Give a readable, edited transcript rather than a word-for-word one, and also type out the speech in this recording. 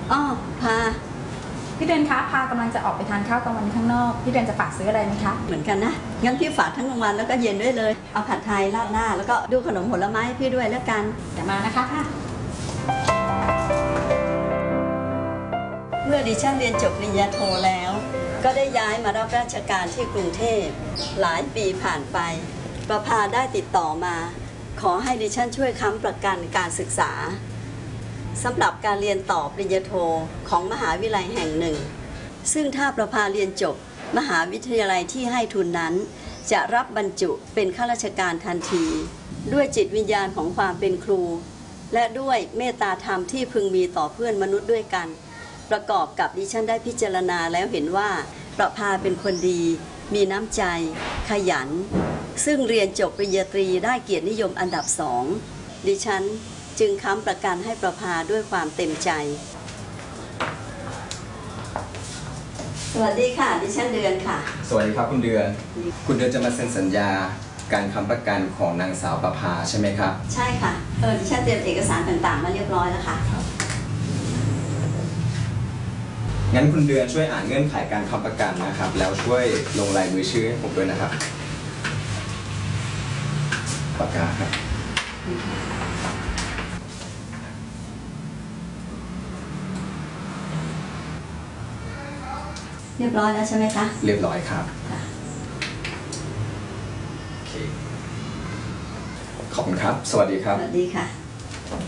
อ๋อพาพี่เดือนคะพากำลังจะออกไปทานข้าวกลางวันข้างนอกพี่เดือนจะฝากซื้ออะไรไหมคะเหมือนกันนะงั้นพี่ฝากทั้งกลางวันแล้วก็เย็นด้วยเลยเอาผัดไทยราดหน้าแล้วก็ดูขนมผลไม้ให้พี่ด้วยแล้วกันเดี๋ยวมานะคะค่ะเมื่อดิฉันเรียนจบปริญญาโทแล้วก็ได้ย้ายมารับราชการที่กรุงเทพหลายปีผ่านไปประภาได้ติดต่อมาขอให้ดิฉันช่วยค้ำประกันการศึกษาสำหรับการเรียนต่อปริญญาโทของมหาวิทยาลัยแห่งหนึ่งซึ่งถ้าประภาเรียนจบมหาวิทยาลัยที่ให้ทุนนั้นจะรับบรรจุเป็นข้าราชการทันทีด้วยจิตวิญญาณของความเป็นครูและด้วยเมตตาธรรมที่พึงมีต่อเพื่อนมนุษย์ด้วยกันประกอบกับดิฉันได้พิจารณาแล้วเห็นว่าประภาเป็นคนดีมีน้ำใจขยันซึ่งเรียนจบปริญญาตรีได้เกียรตินิยมอันดับ2ดิฉันจึงค้ำประกันให้ประภาด้วยความเต็มใจสวัสดีค่ะดิฉันเดือนค่ะสวัสดีครับคุณเดือนจะมาเซ็นสัญญาการค้ำประกันของนางสาวประภาใช่ไหมครับใช่ค่ะดิฉันเตรียมเอกสารต่างๆมาเรียบร้อยแล้วค่ะงั้นคุณเดือนช่วยอ่านเงื่อนไขการค้ำประกันนะครับแล้วช่วยลงลายมือชื่อให้ผมด้วยนะครับปากกาครับเรียบร้อยแล้วใช่ไหมคะเรียบร้อยครับโอเคขอบคุณครับสวัสดีครับสวัสดีค่ะ